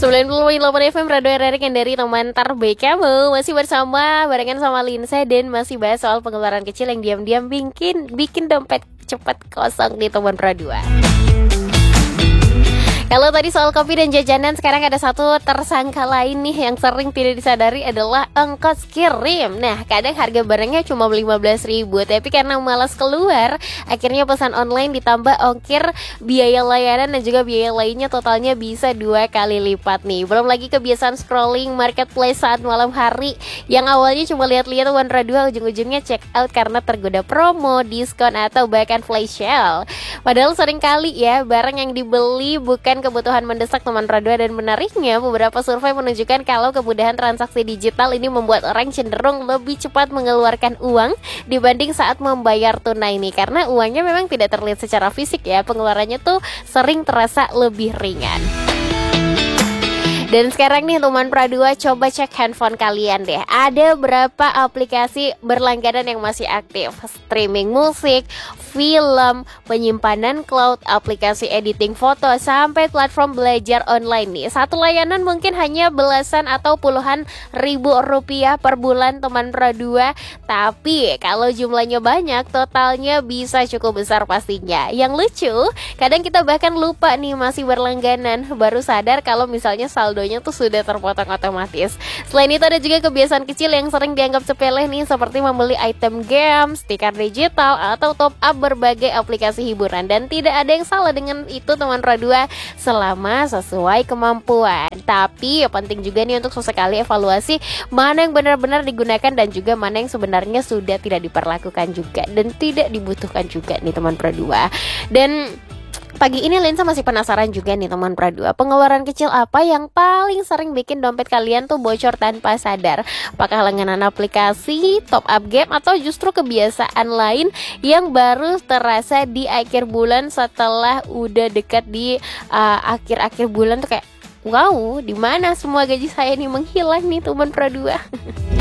90,8 FM Radio RRI yang dari teman terbaik kamu. Masih bersama barengan sama Linsa dan masih bahas soal pengeluaran kecil yang diam-diam bikin dompet cepat kosong di teman Pro 2. Kalau tadi soal kopi dan jajanan, sekarang ada satu tersangka lain nih yang sering tidak disadari adalah ongkos kirim. Nah, kadang harga barangnya cuma 15.000, tapi karena malas keluar, akhirnya pesan online ditambah ongkir, biaya layanan dan juga biaya lainnya totalnya bisa 2 kali lipat nih. Belum lagi kebiasaan scrolling marketplace saat malam hari yang awalnya cuma lihat-lihat One Radio, ujung-ujungnya check out karena tergoda promo, diskon atau bahkan flash sale. Padahal sering kali ya barang yang dibeli bukan kebutuhan mendesak teman Radio, dan menariknya beberapa survei menunjukkan kalau kemudahan transaksi digital ini membuat orang cenderung lebih cepat mengeluarkan uang dibanding saat membayar tunai nih, karena uangnya memang tidak terlihat secara fisik ya, pengeluarannya tuh sering terasa lebih ringan. Dan sekarang nih teman Pro 2, coba cek handphone kalian deh. Ada berapa aplikasi berlangganan yang masih aktif? Streaming musik, film, penyimpanan cloud, aplikasi editing foto, sampai platform belajar online nih. Satu layanan mungkin hanya belasan atau puluhan ribu rupiah per bulan teman Pro 2. Tapi kalau jumlahnya banyak, totalnya bisa cukup besar pastinya. Yang lucu, kadang kita bahkan lupa nih masih berlangganan, baru sadar kalau misalnya saldonya tuh sudah terpotong otomatis. Selain itu ada juga kebiasaan kecil yang sering dianggap sepele nih, seperti membeli item game, stiker digital, atau top up berbagai aplikasi hiburan. Dan tidak ada yang salah dengan itu teman Pro 2 selama sesuai kemampuan. Tapi penting juga nih untuk sesekali evaluasi mana yang benar-benar digunakan dan juga mana yang sebenarnya sudah tidak diperlakukan juga dan tidak dibutuhkan juga nih teman Pro 2. Dan pagi ini Lensa masih penasaran juga nih teman Pro 2, pengeluaran kecil apa yang paling sering bikin dompet kalian tuh bocor tanpa sadar? Apakah langganan aplikasi, top up game, atau justru kebiasaan lain yang baru terasa di akhir bulan setelah udah dekat di akhir-akhir bulan tuh kayak wow, di mana semua gaji saya nih menghilang nih teman Pro 2?